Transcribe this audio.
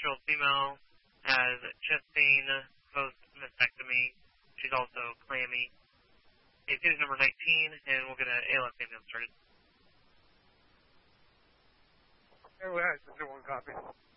6-year-old female has chest pain post-mastectomy. She's also clammy. Case is number 19, and we'll get an ALS ambulance started. Everyone has 1 copy.